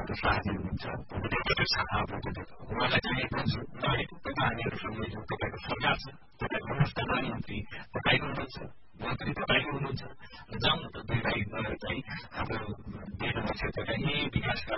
एउटा साथी हुनुहुन्छ एउटा शाखाबाट उहाँलाई चाहिँ भन्छु तपाईँहरू सम्झिन्छौँ तपाईँको सरकार छ तपाईँको अवस्था प्रधानमन्त्री तपाईँको हुनुहुन्छ मन्त्री तपाईँको हुनुहुन्छ जाउँ न त दुई भाइ गएर चाहिँ हाम्रो क्षेत्रका यी विकासका